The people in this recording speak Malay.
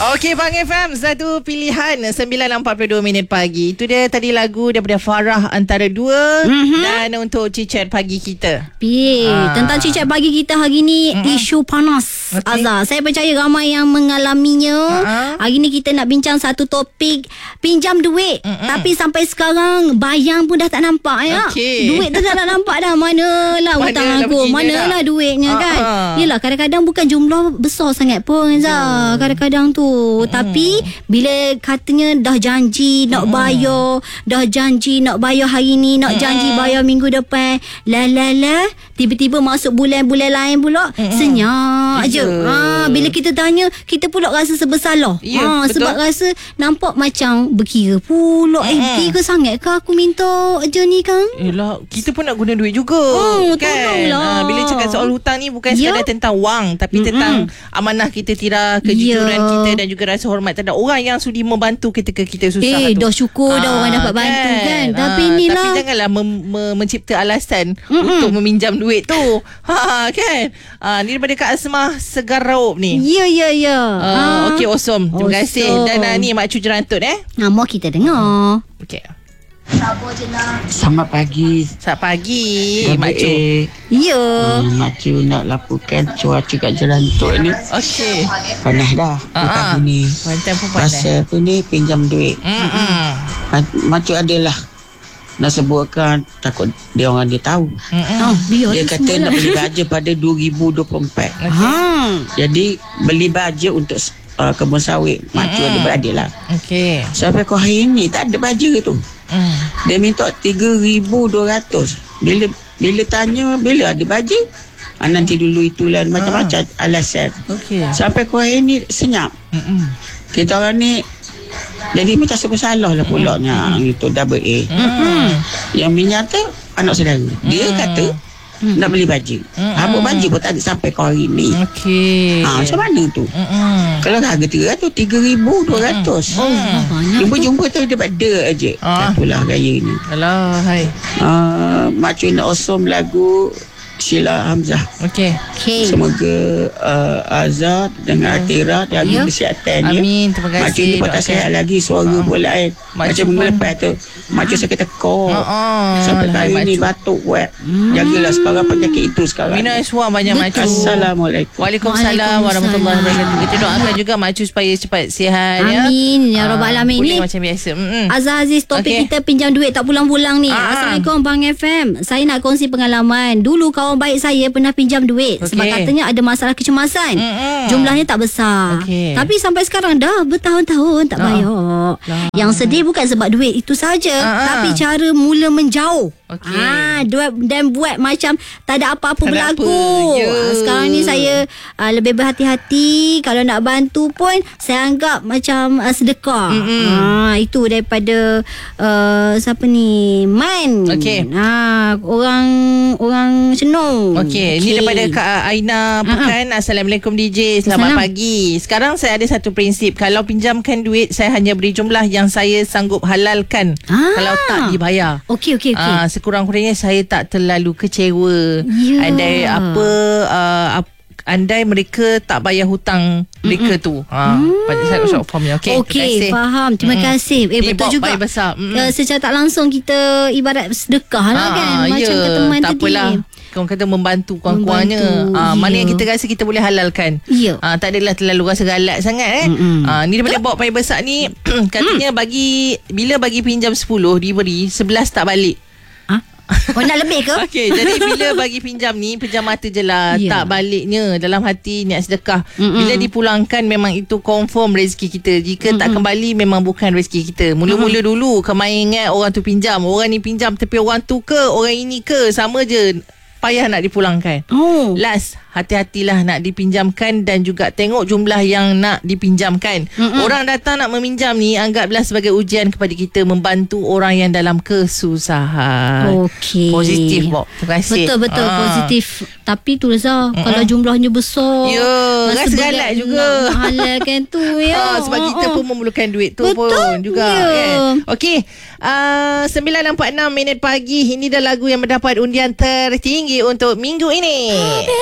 Okey, Bang FM, satu pilihan 9.42 minit pagi. Itu dia tadi lagu daripada Farah Antara Dua. Dan untuk cicat pagi kita. Tentang cicat pagi kita hari ni, isu panas. Azhar, saya percaya ramai yang mengalaminya. Hari ni kita nak bincang satu topik, pinjam duit. Tapi sampai sekarang bayang pun dah tak nampak ya. Duit tu dah tak nampak dah. Manalah hutang aku, manalah duitnya kan. Yelah, kadang-kadang bukan jumlah besar sangat pun Azhar. Kadang-kadang tu, tapi bila katanya dah janji nak bayar, dah janji nak bayar hari ni, nak janji bayar minggu depan, tiba-tiba masuk bulan-bulan lain pula, senyap je. Bila kita tanya, kita pula rasa bersalah. Sebab rasa nampak macam berkira pula. Kira sangat ke aku minta je ni kan? Yelah, kita pun nak guna duit juga kan. Bila cakap soal hutang ni bukan sekadar tentang wang, tapi tentang amanah kita, tira kejujuran kita dan juga rasa hormat terhadap orang yang sudi membantu ketika kita susah tu. Dah syukur dah orang dapat bantu kan. Tapi inilah, tapi janganlah mencipta alasan untuk meminjam duit tu. Kan. Ni daripada Kak Asmah Segar Raup ni. Ya. Okey, awesome. Terima kasih. Dan ni Mak Cu Jerantut Nama kita dengar. Okey. Selamat pagi. Selamat pagi Mak Cu. Ya. Mak Cu nak laporkan cuaca kat Jerantut ni. Okey. Panas dah tahun ni. Kuantan pun panas. Masa tu ni pinjam duit. Mak Cu adalah nak sebutkan, takut dia orang dia tahu. Dia kata nak beli baja pada 2024. Jadi beli baja untuk kebun sawit. Mak Cu ada beradik lah. Okey. Sampai ke hari ni tak ada baja tu. Dia minta 3,200. Bila tanya bila ada baja, nanti dulu itulah macam-macam alasan. Sampai ke hari ni senyap. Kita orang ni jadi macam bersalah lah pulaknya. Itu double A. Yang menyata anak saudara. Dia kata nak beli baju. Habuk baju pun tak ada sampai ke hari ni. Macam mana tu? Kalau harga 3,200. Jumpa-jumpa tu dapat dia aja. Itulah gaya ni. Alah, hai. Mak Cu nak awesome lagu Sheila Hamzah. Semoga Azhar dengan Atira jaga kesihatannya. Amin. Terima kasih. Mak Cu ni pun tak sihat lagi. Suara pun lain. Macam melepas tu Mak Cu sakit tekor. Sampai hari ni batuk buat. Jagalah sekarang penyakit itu sekarang. Minum air suam banyak Mak Cu. Assalamualaikum. Waalaikumsalam warahmatullahi wabarakatuh. Kita doakan juga Mak Cu supaya cepat sihat. Amin ya rabbal alamin. Boleh Ni macam biasa. Azhar Aziz, topik kita pinjam duit tak pulang-pulang ni. Assalamualaikum Bang FM. Saya nak kongsi pengalaman. Dulu kawan baik saya pernah pinjam duit sebab katanya ada masalah kecemasan. Jumlahnya tak besar. Tapi sampai sekarang dah bertahun-tahun tak bayar. Yang sedih bukan sebab duit itu saja, tapi cara mula menjauh. Dan buat macam tak ada apa-apa berlaku. Sekarang ni saya lebih berhati-hati. Kalau nak bantu pun saya anggap macam sedekah. Itu daripada siapa ni, Man. Orang Senong. Ni daripada Kak Aina Pekan. Assalamualaikum DJ, selamat pagi. Sekarang saya ada satu prinsip. Kalau pinjamkan duit, saya hanya beri jumlah yang saya sanggup halalkan. Kalau tak dibayar, sekurang-kurangnya saya tak terlalu kecewa. Andai andai mereka tak bayar hutang mereka tu. Banyak saya short formnya. Okey, faham. Terima kasih. Betul juga. Secara tak langsung kita ibarat sedekah lah kan. Macam kata teman tadi. Tak apalah. Orang kata membantu kurang-kurangnya. Mana yang kita rasa kita boleh halalkan. Tak adalah terlalu rasa galak sangat ni daripada bawa payah besar ni. Katanya bila bagi pinjam 10, diberi 11 tak balik. Nak lebih ke? Jadi bila bagi pinjam ni, pejam mata je lah. Tak baliknya dalam hati niat sedekah. Bila dipulangkan memang itu confirm rezeki kita. Jika tak kembali memang bukan rezeki kita. Mula-mula dulu kemain ingat orang tu pinjam, orang ni pinjam, tapi orang tu ke orang ini ke sama je, payah nak dipulangkan. Last, hati-hatilah nak dipinjamkan dan juga tengok jumlah yang nak dipinjamkan. Orang datang nak meminjam ni, anggaplah sebagai ujian kepada kita membantu orang yang dalam kesusahan. Positif, Bob. Terima kasih. Betul positif. Tapi tu Reza, kalau jumlahnya besar, rasa galak juga. Halalkan tu sebab kita pun memerlukan duit tu pun juga. Okey, 9.46 minit pagi. Ini dah lagu yang mendapat undian tertinggi untuk minggu ini.